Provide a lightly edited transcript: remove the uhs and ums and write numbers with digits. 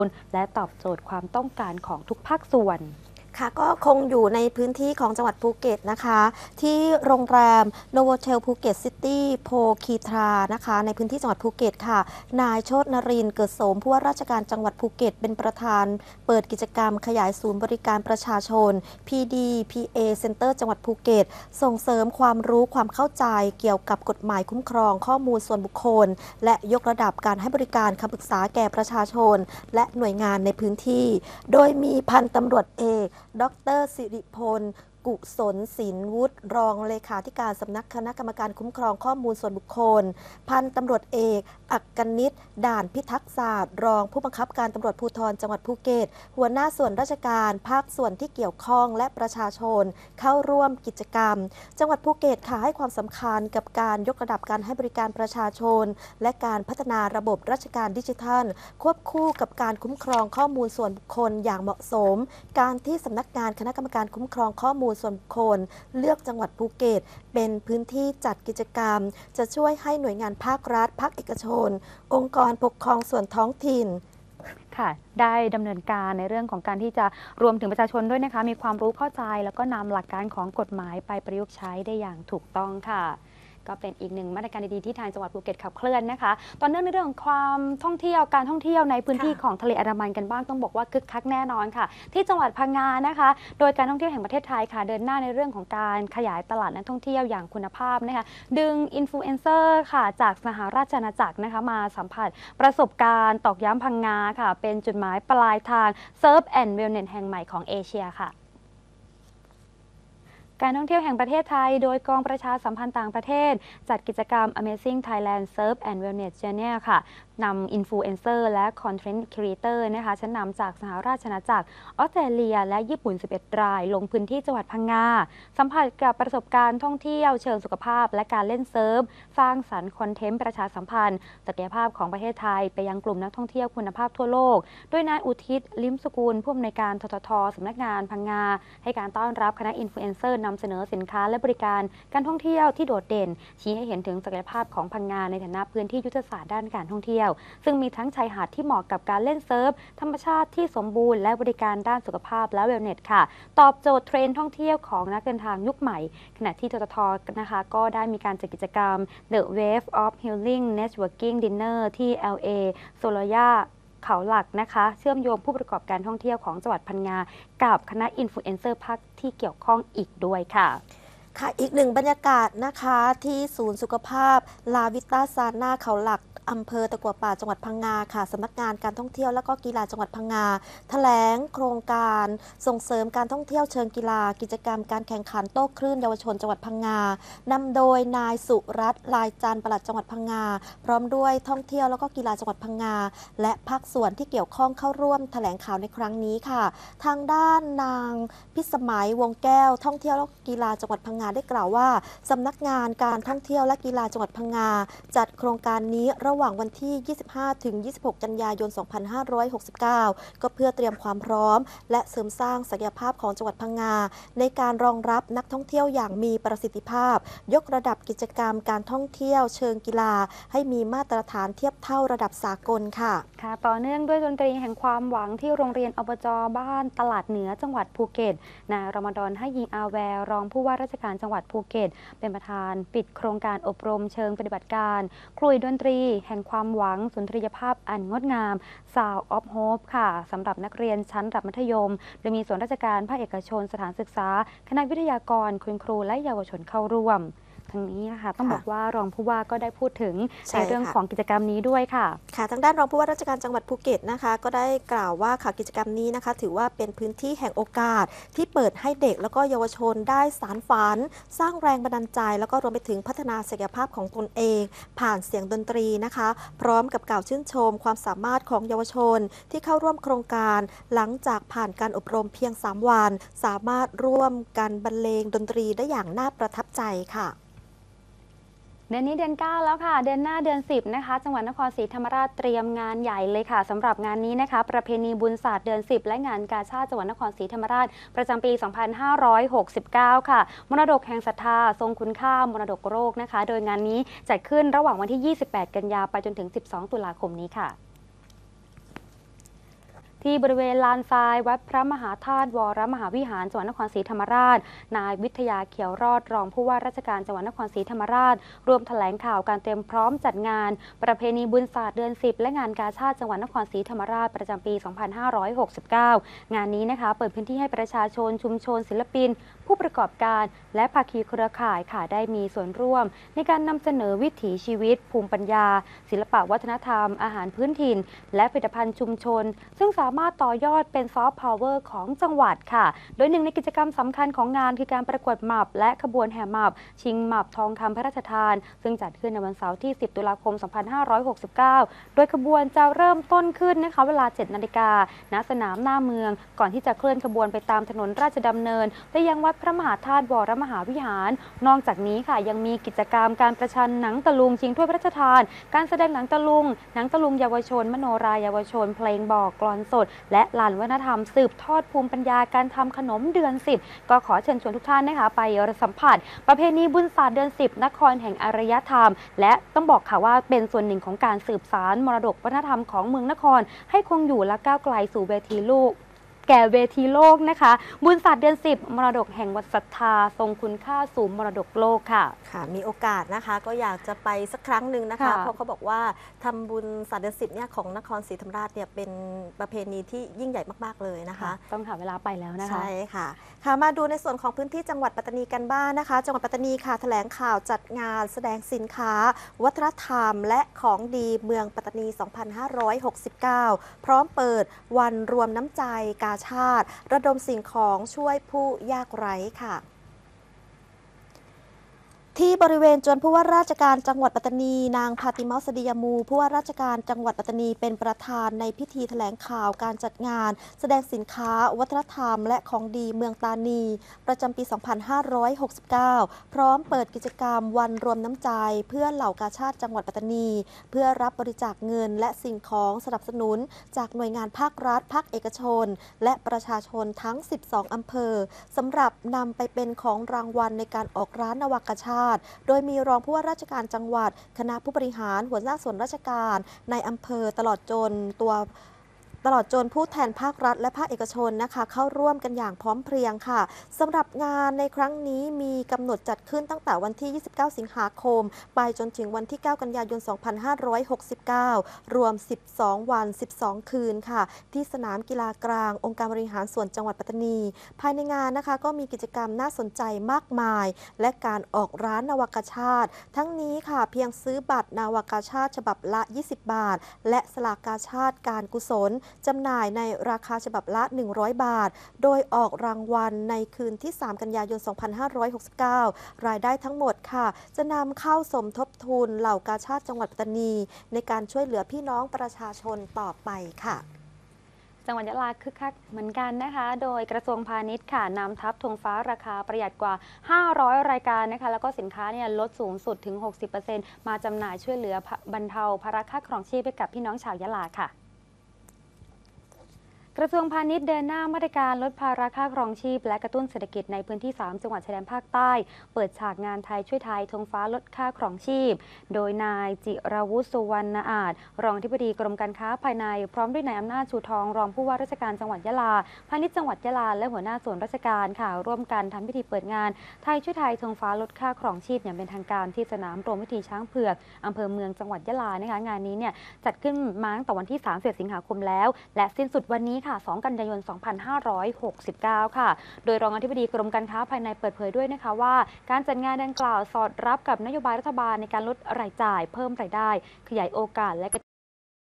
และตอบโจทย์ความต้องการของทุกภาคส่วนค่ะก็คงอยู่ในพื้นที่ของจังหวัดภูเก็ตนะคะที่โรงแรมโนโวเทลภูเก็ตซิตี้โพคีทรานะคะในพื้นที่จังหวัดภูเก็ตค่ะนายโชตินรินทร์เกิดโสมผู้ว่าราชการจังหวัดภูเก็ตเป็นประธานเปิดกิจกรรมขยายศูนย์บริการประชาชน PDPA Center จังหวัดภูเก็ตส่งเสริมความรู้ความเข้าใจเกี่ยวกับกฎหมายคุ้มครองข้อมูลส่วนบุคคลและยกระดับการให้บริการคำปรึกษาแก่ประชาชนและหน่วยงานในพื้นที่โดยมีพันตำรวจเอกดร.สิริพลกุศลศิลวุฒิรองเลขาธิการสำนักคณะกรรมการคุ้มครองข้อมูลส่วนบุคคลพันตำรวจเอกอักกนิษฐ์ด่านพิทักษ์ศาสตร์รองผู้บังคับการตำรวจภูธรจังหวัดภูเก็ตหัวหน้าส่วนราชการภาคส่วนที่เกี่ยวข้องและประชาชนเข้าร่วมกิจกรรมจังหวัดภูเก็ตค่ะให้ความสำคัญกับการยกระดับการให้บริการประชาชนและการพัฒนาระบบราชการดิจิทัลควบคู่กับการคุ้มครองข้อมูลส่วนบุคคลอย่างเหมาะสมการที่สำนักงานคณะกรรมการคุ้มครองข้อมูลส่วนบุคคลเลือกจังหวัดภูเก็ตเป็นพื้นที่จัดกิจกรรมจะช่วยให้หน่วยงานภาครัฐภาคเอกชนองค์กรปกครองส่วนท้องถิ่นค่ะได้ดำเนินการในเรื่องของการที่จะรวมถึงประชาชนด้วยนะคะมีความรู้เข้าใจแล้วก็นำหลักการของกฎหมายไปประยุกต์ใช้ได้อย่างถูกต้องค่ะก็เป็นอีกหนึ่งมาตรการดีๆที่ทางจังหวัดภูเก็ตขับเคลื่อนนะคะตอนนี้ในเรื่องของความท่องเที่ยวการท่องเที่ยวในพื้นที่ของทะเลอันดามันกันบ้างต้องบอกว่าคึกคักแน่นอนค่ะที่จังหวัดพังงานะคะโดยการท่องเที่ยวแห่งประเทศไทยค่ะเดินหน้าในเรื่องของการขยายตลาดนักท่องเที่ยวอย่างคุณภาพนะคะดึงอินฟลูเอนเซอร์ค่ะจากสหราชอาณาจักรนะคะมาสัมผัสประสบการณ์ตอกย้ำพังงาค่ะเป็นจุดหมายปลายทางเซิร์ฟแอนด์เวลเนสแห่งใหม่ของเอเชียค่ะการท่องเที่ยวแห่งประเทศไทยโดยกองประชาสัมพันธ์ต่างประเทศจัดกิจกรรม Amazing Thailand Surf and Wellness Journey ค่ะนำอินฟลูเอนเซอร์และคอนเทนต์ครีเอเตอร์นะคะชั้นนำจากสหราชอาณาจักรออสเตรเลียและญี่ปุ่น11 รายลงพื้นที่จังหวัดพังงาสัมผัสกับประสบการณ์ท่องเที่ยวเชิงสุขภาพและการเล่นเซิร์ฟสร้างสรรค์คอนเทนต์ประชาสัมพันธ์ศักยภาพของประเทศไทยไปยังกลุ่มนักท่องเที่ยวคุณภาพทั่วโลกโดยนายอุทิศลิ้มสกุลผู้อำนวยการทททสำนักงานพังงาให้การต้อนรับคณะอินฟลูเอนเซอร์นำเสนอสินค้าและบริการการท่องเที่ยวที่โดดเด่นชี้ให้เห็นถึงศักยภาพของพังงาในฐานะพื้นที่ยุทธศาสตร์ด้านการท่องเที่ยวซึ่งมีทั้งชายหาดที่เหมาะกับการเล่นเซิร์ฟธรรมชาติที่สมบูรณ์และบริการด้านสุขภาพและเวลเนสค่ะตอบโจทย์เทรนด์ท่องเที่ยวของนักเดินทางยุคใหม่ขณะที่ทททนะคะก็ได้มีการจัดกิจกรรม The Wave of Healing Networking Dinner ที่ LA โซโลยาเขาหลักนะคะเชื่อมโยงผู้ประกอบการท่องเที่ยวของจังหวัดพังงากับคณะอินฟลูเอนเซอร์ภาคที่เกี่ยวข้องอีกด้วยค่ะค่ะอีกหนึ่งบรรยากาศนะคะที่ศูนย์สุขภาพลาวิต้าซาน่าเขาหลักอำเภอตะกั่วป่าจังหวัดพังงาค่ะสำนักงานการท่องเที่ยวและก็กีฬาจังหวัดพังงาแถลงโครงการส่งเสริมการท่องเที่ยวเชิงกีฬากิจกรรมการแข่งขันโต้คลื่นเยาวชนจังหวัดพังงานำโดยนายสุรัตน์ลายจันทร์ปลัดจังหวัดพังงาพร้อมด้วยท่องเที่ยวแล้วก็กีฬาจังหวัดพังงาและภาคส่วนที่เกี่ยวข้องเข้าร่วมแถลงข่าวในครั้งนี้ค่ะทางด้านนางพิสมัยวงแก้วท่องเที่ยวและกีฬาจังหวัดพังงาได้กล่าวว่าสำนักงานการท่องเที่ยวและกีฬาจังหวัดพังงาจัดโครงการนี้ระหว่างวันที่25 ถึง 26 กันยายน 2569 ก็เพื่อเตรียมความพร้อมและเสริมสร้างศักยภาพของจังหวัดพังงาในการรองรับนักท่องเที่ยวอย่างมีประสิทธิภาพยกระดับกิจกรรมการท่องเที่ยวเชิงกีฬาให้มีมาตรฐานเทียบเท่าระดับสากลค่ะค่ะต่อเนื่องด้วยดนตรีแห่งความหวังที่โรงเรียนอบจ.บ้านตลาดเหนือจังหวัดภูเก็ตนายรอมฎอนให้ยิงอาแวร์รองผู้ว่าราชการจังหวัดภูเก็ตเป็นประธานปิดโครงการอบรมเชิงปฏิบัติการคลุยดนตรีแห่งความหวังสุนทรียภาพอันงดงาม Sound of Hope ค่ะสำหรับนักเรียนชั้นระดับมัธยมโดยมีส่วนราชการภาคเอกชนสถานศึกษาคณะวิทยากรคุณครูและเยาวชนเข้าร่วมทั้งนี้นะคะต้องบอกว่ารองผู้ว่าก็ได้พูดถึงในเรื่องของกิจกรรมนี้ด้วยค่ะค่ะทางด้านรองผู้ว่าราชการจังหวัดภูเก็ตนะคะก็ได้กล่าวว่าค่ะกิจกรรมนี้นะคะถือว่าเป็นพื้นที่แห่งโอกาสที่เปิดให้เด็กแล้วก็เยาวชนได้สานฝันสร้างแรงบันดาลใจแล้วก็รวมไปถึงพัฒนาศักยภาพของตนเองผ่านเสียงดนตรีนะคะพร้อมกับกล่าวชื่นชมความสามารถของเยาวชนที่เข้าร่วมโครงการหลังจากผ่านการอบรมเพียง3 วันสามารถร่วมกันบรรเลงดนตรีได้อย่างน่าประทับใจค่ะเดือนนี้เดือน9แล้วค่ะเดือนหน้าเดือน10นะคะจังหวัดนครศรีธรรมราชเตรียมงานใหญ่เลยค่ะสำหรับงานนี้นะคะประเพณีบุญศาสตร์เดือน10และงานกาชาดจังหวัดนครศรีธรรมราชประจำปี 2569 ค่ะมรดกแห่งศรัทธาทรงคุณค่ามรดกโลกนะคะโดยงานนี้จัดขึ้นระหว่างวันที่ 28 กันยาไปจนถึง 12 ตุลาคมนี้ค่ะที่บริเวณลานทรายวัดพระมหาธาตุวรมหาวิหารจังหวัดนครศรีธรรมราชนายวิทยาเขียวรอดรองผู้ว่าราชการจังหวัดนครศรีธรรมราชร่วมแถลงข่าวการเตรียมพร้อมจัดงานประเพณีบุญศาสตร์เดือน 10และงานกาชาดจังหวัดนครศรีธรรมราชประจำปี 2569 งานนี้นะคะเปิดพื้นที่ให้ประชาชนชุมชนศิลปินผู้ประกอบการและภาคีเครือข่ายค่ะได้มีส่วนร่วมในการนำเสนอวิถีชีวิตภูมิปัญญาศิลปวัฒนธรรมอาหารพื้นถิ่นและผลิตภัณฑ์ชุมชนซึ่งสามารถต่อยอดเป็นซอฟต์พาวเวอร์ของจังหวัดค่ะโดยหนึ่งในกิจกรรมสำคัญของงานคือการประกวดหมับและขบวนแห่หมับชิงหมับทองคำพระราชทานซึ่งจัดขึ้นในวันเสาร์ที่ 10 ตุลาคม 2569 โดยขบวนจะเริ่มต้นขึ้นนะคะเวลา 7 นาฬิกาณสนามหน้าเมืองก่อนที่จะเคลื่อนขบวนไปตามถนนราชดำเนินไปยังวัดพระมหาธาตุวรมหาวิหารนอกจากนี้ค่ะยังมีกิจกรรมการประชันหนังตะลุงชิงถ้วยพระราชทานการแสดงหนังตะลุงเยาวชนมโนราเยาวชนเพลงบอกกลอนสดและลานวัฒนธรรมสืบทอดภูมิปัญญาการทำขนมเดือน 10ก็ขอเชิญชวนทุกท่านนะคะไปสัมผัสประเพณีบุญศาสตร์เดือน 10นครแห่งอารยธรรมและต้องบอกค่ะว่าเป็นส่วนหนึ่งของการสืบสานมรดกวัฒนธรรมของเมืองนครให้คงอยู่และก้าวไกลสู่เวทีโลกแก่เวทีโลกนะคะบุญศาสตร์เดือน 10มรดกแห่งวัดศรัทธาทรงคุณค่าสู่มรดกโลกค่ะค่ะมีโอกาสนะคะก็อยากจะไปสักครั้งหนึ่งนะคะเพราะเขาบอกว่าทำบุญศาสตร์เดือน 10เนี่ยของนครศรีธรรมราชเนี่ยเป็นประเพณีที่ยิ่งใหญ่มากๆเลยนะคะต้องหาเวลาไปแล้วนะคะใช่ค่ะมาดูในส่วนของพื้นที่จังหวัดปัตตานีกันบ้างนะคะจังหวัดปัตตานีค่ะแถลงข่าวจัดงานแสดงสินค้าวัฒนธรรมและของดีเมืองปัตตานี 2569 พร้อมเปิดวันรวมน้ำใจกาชาดระดมสิ่งของช่วยผู้ยากไร้ค่ะที่บริเวณจวนผู้ว่าราชการจังหวัดปัตตานีนางพาติมาสดียมูผู้ว่าราชการจังหวัดปัตตานีเป็นประธานในพิธีแถลงข่าวการจัดงานแสดงสินค้าวัฒนธรรมและของดีเมืองตานีประจำปี 2569 พร้อมเปิดกิจกรรมวันรวมน้ำใจเพื่อเหล่ากาชาดจังหวัดปัตตานีเพื่อรับบริจาคเงินและสิ่งของสนับสนุนจากหน่วยงานภาครัฐภาคเอกชนและประชาชนทั้ง 12 อำเภอสำหรับนำไปเป็นของรางวัลในการออกร้านนวกาชาดโดยมีรองผู้ว่าราชการจังหวัดคณะผู้บริหารหัวหน้าส่วนราชการในอำเภอตลอดจนผู้แทนภาครัฐและภาคเอกชนนะคะเข้าร่วมกันอย่างพร้อมเพรียงค่ะสำหรับงานในครั้งนี้มีกำหนดจัดขึ้นตั้งแต่วันที่ 29 สิงหาคมไปจนถึงวันที่ 9 กันยายน 2569 รวม 12 วัน 12 คืนค่ะที่สนามกีฬากลางองค์การบริหารส่วนจังหวัดปัตตานีภายในงานนะคะก็มีกิจกรรมน่าสนใจมากมายและการออกร้านนวกาชาดทั้งนี้ค่ะเพียงซื้อบัตรนวกาชาดฉบับละ 20 บาทและสลากกาชาดการกุศลจำหน่ายในราคาฉบับละ 100 บาท โดยออกรางวัลในคืนที่ 3 กันยายน 2569 รายได้ทั้งหมดค่ะจะนำเข้าสมทบทุนเหล่ากาชาดจังหวัดปัตตานีในการช่วยเหลือพี่น้องประชาชนต่อไปค่ะจังหวัดยะลาคึกคักเหมือนกันนะคะโดยกระทรวงพาณิชย์ค่ะนำทับธงฟ้าราคาประหยัดกว่า 500 รายการนะคะแล้วก็สินค้าเนี่ยลดสูงสุดถึง 60% มาจำหน่ายช่วยเหลือบรรเทาภาระค่าครองชีพให้กับพี่น้องชาวยะลาค่ะกระทรวงพาณิชย์เดินหน้ามาตรการลดภาระค่าครองชีพและกระตุ้นเศรษฐกิจในพื้นที่ 3 จังหวัดชายแดนภาคใต้เปิดฉากงานไทยช่วยไทยธงฟ้าลดค่าครองชีพโดยนายจิรวุฒิสุวรรณอาจรองอธิบดีกรมการค้าภายในพร้อมด้วยนายอำนาจชูทองรองผู้ว่าราชการจังหวัดยะลาพาณิชย์จังหวัดยะลาและหัวหน้าส่วนราชการค่ะร่วมกันทำพิธีเปิดงานไทยช่วยไทยธงฟ้าลดค่าครองชีพอย่างเป็นทางการที่สนามโรงพิธีช้างเผือกอำเภอเมืองจังหวัดยะลานะคะงานนี้เนี่ยจัดขึ้นมาตั้งแต่วันที่ 30 สิงหาคมแล้วและสิ้นสุดวันนี้ค่ะ 2 กันยายน 2569 ค่ะโดยรองอธิบดีกรมการค้าภายในเปิดเผยด้วยนะคะว่าการจัดงานดังกล่าวสอดรับกับนโยบายรัฐบาลในการลดรายจ่ายเพิ่มรายได้ขยายโอกาสและ